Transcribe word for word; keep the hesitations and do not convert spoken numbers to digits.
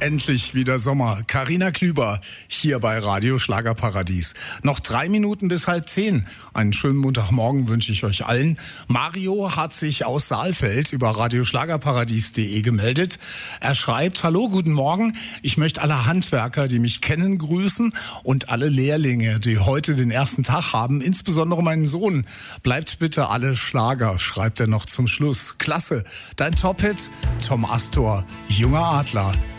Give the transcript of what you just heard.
Endlich wieder Sommer. Carina Klüber hier bei Radio Schlagerparadies. Noch drei Minuten bis halb zehn. Einen schönen Montagmorgen wünsche ich euch allen. Mario hat sich aus Saalfeld über radioschlagerparadies punkt de gemeldet. Er schreibt: Hallo, guten Morgen. Ich möchte alle Handwerker, die mich kennen, grüßen und alle Lehrlinge, die heute den ersten Tag haben, insbesondere meinen Sohn. Bleibt bitte alle Schlager, schreibt er noch zum Schluss. Klasse. Dein Top-Hit? Tom Astor, Junger Adler.